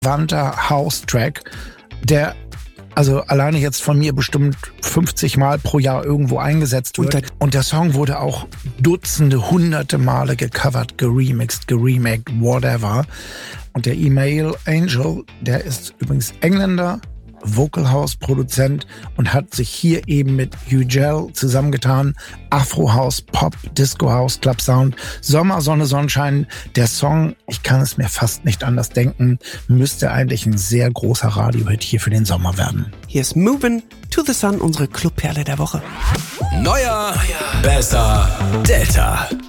verwandter House-Track, der also alleine jetzt von mir bestimmt 50 Mal pro Jahr irgendwo eingesetzt wird. Und der Song wurde auch Dutzende, hunderte Male gecovert, geremixed, geremaked, whatever. Und der Email Angel, der ist übrigens Engländer, Vocal House Produzent und hat sich hier eben mit Hugel zusammengetan. Afro House, Pop, Disco House, Club Sound, Sommer, Sonne, Sonnenschein. Der Song, ich kann es mir fast nicht anders denken, müsste eigentlich ein sehr großer Radiohit hier für den Sommer werden. Hier ist Movin' to the Sun, unsere Clubperle der Woche. Neuer, besser, Delta.